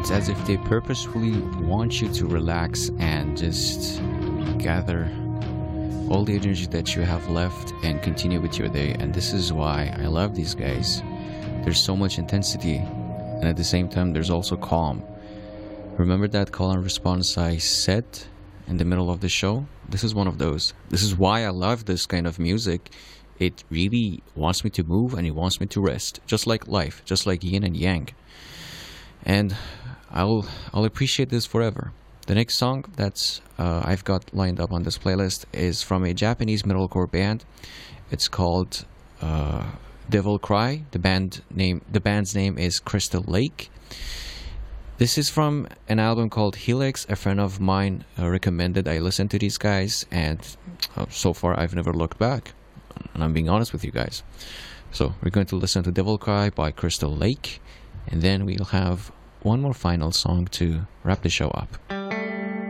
It's as if they purposefully want you to relax and just gather all the energy that you have left and continue with your day. And this is why I love these guys. There's so much intensity, and at the same time there's also calm. Remember that call and response I said in the middle of the show? This is one of those. This is why I love this kind of music. It really wants me to move and it wants me to rest, just like life, just like yin and yang. And I'll appreciate this forever. The next song that's I've got lined up on this playlist is from a Japanese metalcore band. It's called Devil Cry. The band's name is Crystal Lake. This is from an album called Helix. A friend of mine recommended I listen to these guys, and so far I've never looked back. And I'm being honest with you guys. So we're going to listen to Devil Cry by Crystal Lake, and then we'll have one more final song to wrap the show up.